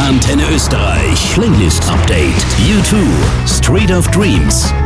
Antenne Österreich Playlist Update. U2 Street of Dreams.